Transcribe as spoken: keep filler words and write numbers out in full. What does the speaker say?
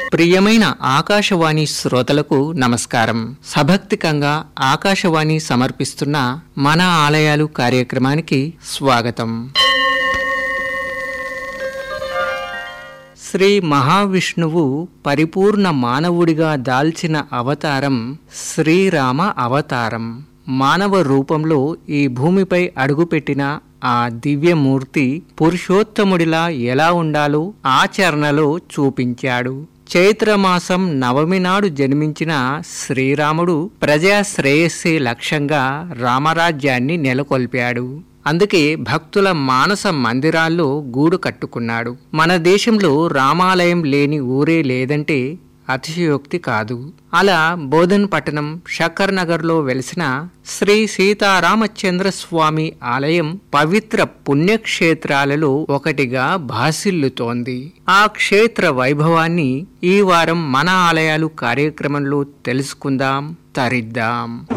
ప్రియమైన ఆకాశవాణి శ్రోతలకు నమస్కారం. సభక్తికంగా ఆకాశవాణి సమర్పిస్తున్న మన ఆలయాలు కార్యక్రమానికి స్వాగతం. శ్రీ మహావిష్ణువు పరిపూర్ణ మానవుడిగా దాల్చిన అవతారం శ్రీరామ అవతారం. మానవ రూపంలో ఈ భూమిపై అడుగుపెట్టిన ఆ దివ్యమూర్తి పురుషోత్తముడిలా ఎలా ఉండాలో ఆచరణలో చూపించాడు. చైత్రమాసం నవమి నాడు జన్మించిన శ్రీరాముడు ప్రజా శ్రేయస్సే లక్ష్యంగా రామరాజ్యాన్ని నెలకొల్పాడు. అందుకే భక్తుల మానస మందిరాల్లో గూడు కట్టుకున్నాడు. మన దేశంలో రామాలయం లేని ఊరే లేదంటే అతిశయోక్తి కాదు. అలా బోధన్ పట్టణం షక్కర్ నగర్లో వెలిసిన శ్రీ సీతారామచంద్ర స్వామి ఆలయం పవిత్ర పుణ్యక్షేత్రాలలో ఒకటిగా భాసిల్లుతోంది. ఆ క్షేత్ర వైభవాన్ని ఈ వారం మన ఆలయాలు కార్యక్రమంలో తెలుసుకుందాం, తరిద్దాం.